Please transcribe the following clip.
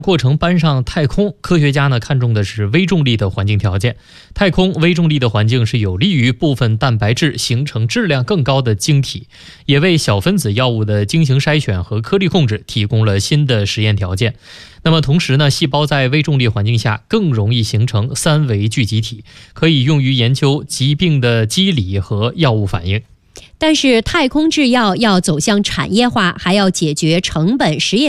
过程搬上太空，科学家呢看重的是微重力的环境条件。太空微重力的环境是有利于部分蛋白质形成质量更高的晶体，也为小分子药物的精行筛选和颗粒控制提供了新的实验条件。那么同时呢，细胞在微重力环境下更容易形成三维聚集体，可以用于研究疾病的机理和药物反应。 但是太空制药要走向产业化，还要解决成本、实验